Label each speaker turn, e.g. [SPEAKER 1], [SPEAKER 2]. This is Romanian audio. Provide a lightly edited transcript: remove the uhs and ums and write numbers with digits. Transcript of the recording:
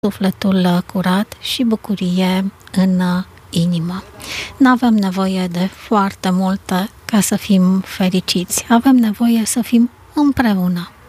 [SPEAKER 1] sufletul curat și bucurie în inimă. Nu avem nevoie de foarte multe ca să fim fericiți. Avem nevoie să fim împreună.